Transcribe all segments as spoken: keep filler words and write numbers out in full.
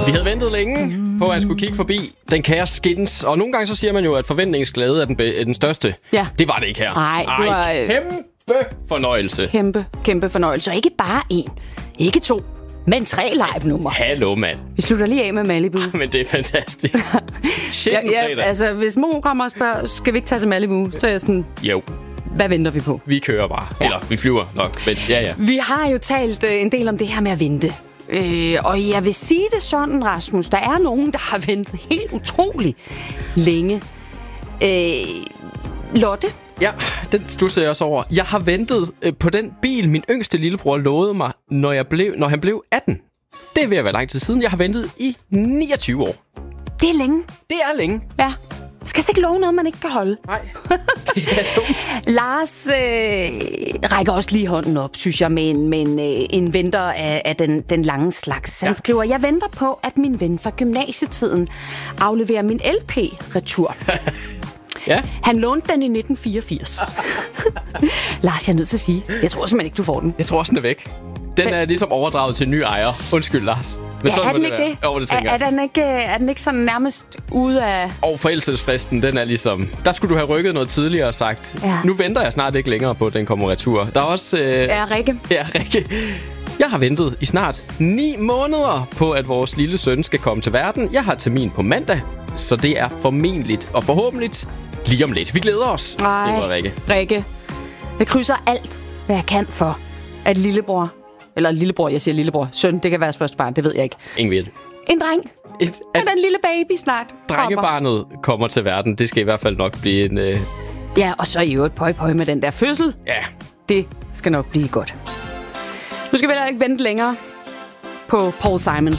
Vi havde ventet længe på, at han skulle kigge forbi den kære Skins. Og nogle gange så siger man jo, at forventningsglæde er den, be- er den største. Ja. Det var det ikke her. Nej, det var... Ej, kæmpe fornøjelse. Kæmpe, kæmpe fornøjelse. Og ikke bare én, ikke to, men tre live-numre. Hallo, mand. Vi slutter lige af med Malibu. Men det er fantastisk. Shit, ja, ja, altså, hvis Mo kommer og spørger, skal vi ikke tage til Malibu, så er jeg sådan... Jo. Hvad venter vi på? Vi kører bare. Ja. Eller, vi flyver nok. Men ja, ja. Vi har jo talt øh, en del om det her med at vente. Øh, og jeg vil sige det sådan, Rasmus. Der er nogen, der har ventet helt utrolig længe. Øh, Lotte? Ja, den stussede jeg også over. Jeg har ventet øh, på den bil, min yngste lillebror lovede mig, når, jeg blev, når han blev atten. Det vil jeg være lang tid siden. Jeg har ventet i niogtyve år. Det er længe. Det er længe. Ja. Skal jeg ikke love noget, man ikke kan holde? Nej, det er dumt. Lars øh, rækker også lige hånden op, synes jeg, med en, med en, øh, en venter af, af den, den lange slags. Han ja. skriver, jeg venter på, at min ven fra gymnasietiden afleverer min L P-retur. Ja. Han lånte den i nitten fireogfirs. Lars, jeg er nødt til at sige, jeg tror simpelthen ikke, du får den. Jeg tror også, den er væk. Den er ligesom overdraget til en ny ejer. Undskyld, Lars. Men ja, er den ikke det? Jo, det tænker er, er, den ikke, er den ikke sådan nærmest ude af... Og forældelsesfristen, den er ligesom... Der skulle du have rykket noget tidligere og sagt, ja. nu venter jeg snart ikke længere på, at den kommer retur. Der er også... Øh... Ja, Rikke. Ja, Rikke. Jeg har ventet i snart ni måneder på, at vores lille søn skal komme til verden. Jeg har termin på mandag, så det er formentligt og forhåbentlig lige om lidt. Vi glæder os, Nej, skriver Rikke. Rikke. Jeg krydser alt, hvad jeg kan for, at lillebror... Eller lillebror, jeg siger lillebror. Søn, det kan være første barn, det ved jeg ikke. Ingen ved det. En dreng. Et, at den lille baby snart drengebarnet kommer. kommer til verden. Det skal i hvert fald nok blive en... Øh... Ja, og så i øvrigt pøj pøj med den der fødsel. Ja. Det skal nok blive godt. Nu skal vi heller ikke vente længere på Paul Simon.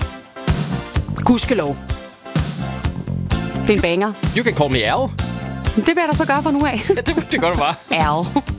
Gudskelov. Det er en banger. You can call me Al. Det vil jeg da så gøre for nu af. Ja, det, det gør du bare. Al.